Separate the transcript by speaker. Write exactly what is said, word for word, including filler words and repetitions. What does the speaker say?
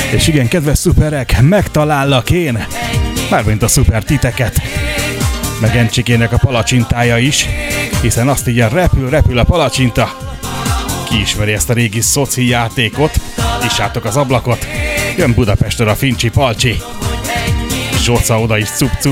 Speaker 1: És igen, kedves szuperek, megtalállak én, mármint a szuper titeket, meg Encsikének a palacsintája is, hiszen azt így repül, repül a palacsinta. Ki ismeri ezt a régi szoci játékot? Nyissátok az ablakot, jön Budapestről a Fincsi Palcsi. Zsóca oda is cup-cup.